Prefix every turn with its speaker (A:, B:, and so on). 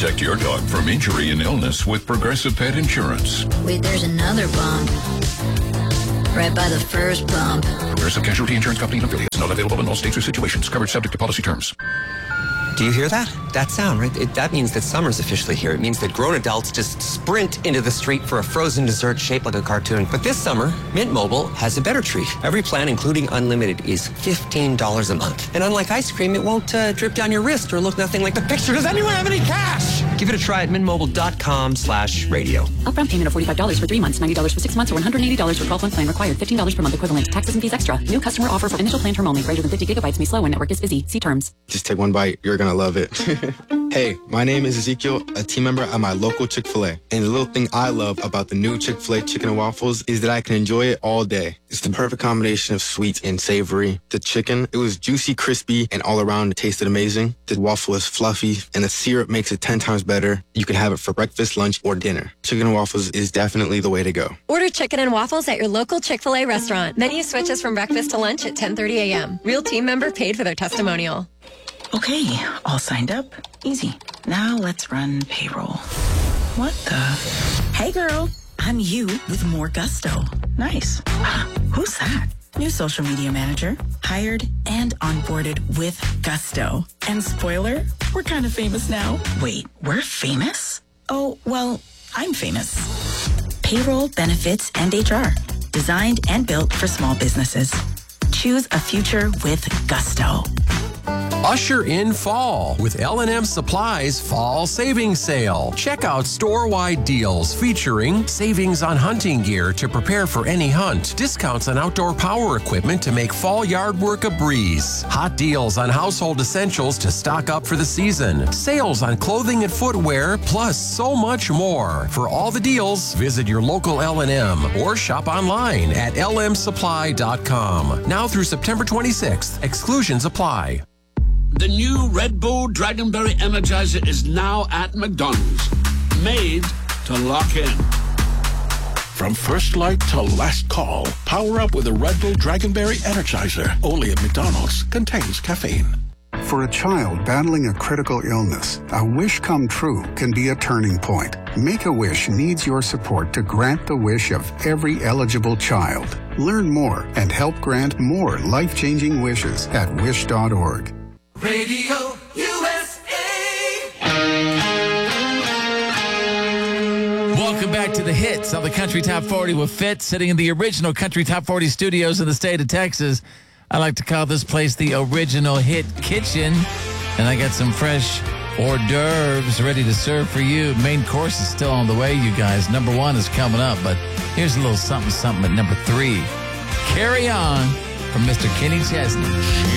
A: Protect your dog from injury and illness with Progressive Pet Insurance.
B: Wait, there's another bump. Right by the first bump.
A: Progressive Casualty Insurance Company and affiliates. Not available in all states or situations. Coverage subject to policy terms.
C: Do you hear that? That sound, right? That means that summer's officially here. It means that grown adults just sprint into the street for a frozen dessert shaped like a cartoon. But this summer, Mint Mobile has a better treat. Every plan, including unlimited, is $15 a month. And unlike ice cream, it won't drip down your wrist or look nothing like the picture. Does anyone have any cash? Give it a try at mintmobile.com/radio.
D: Upfront payment of $45 for 3 months, $90 for 6 months, or $180 for 12-month plan required. $15 per month equivalent. Taxes and fees extra. New customer offer for initial plan term only. Greater than 50 gigabytes may slow when network is busy. See terms.
E: Just take one bite. You're going to love it. Hey, my name is Ezekiel, a team member at my local Chick-fil-A. And the little thing I love about the new Chick-fil-A chicken and waffles is that I can enjoy it all day. It's the perfect combination of sweet and savory. The chicken, it was juicy, crispy, and all around it tasted amazing. The waffle is fluffy, and the syrup makes it 10 times better. You can have it for breakfast, lunch, or dinner. Chicken and waffles is definitely the way to go.
F: Order chicken and waffles at your local Chick-fil-A restaurant. Menu switches from breakfast to lunch at 10:30 a.m. Real team member paid for their testimonial.
G: Okay, all signed up. Easy. Now let's run payroll. What the? Hey girl, I'm you with more gusto. Nice. Who's that? New social media manager. Hired and onboarded with gusto. And spoiler, we're kind of famous now. Wait, we're famous? Oh, well, I'm famous. Payroll, benefits, and HR. Designed and built for small businesses. Choose a future with gusto.
H: Usher in fall with L&M Supply's Fall Savings Sale. Check out store-wide deals featuring savings on hunting gear to prepare for any hunt, discounts on outdoor power equipment to make fall yard work a breeze, hot deals on household essentials to stock up for the season, sales on clothing and footwear, plus so much more. For all the deals, visit your local L&M or shop online at lmsupply.com. Now through September 26th. Exclusions apply.
I: The new Red Bull Dragonberry Energizer is now at McDonald's. Made to lock in.
J: From first light to last call, power up with a Red Bull Dragonberry Energizer. Only at McDonald's. Contains caffeine.
K: For a child battling a critical illness, a wish come true can be a turning point. Make-A-Wish needs your support to grant the wish of every eligible child. Learn more and help grant more life-changing wishes at wish.org.
L: Radio USA.
M: Welcome back to the hits on the Country Top 40 with Fitz, sitting in the original Country Top 40 studios in the state of Texas. I like to call this place the original hit kitchen. And I got some fresh hors d'oeuvres ready to serve for you. Main course is still on the way, you guys. Number 1 is coming up, but here's a little something at number 3. Carry On from Mr. Kenny Chesney.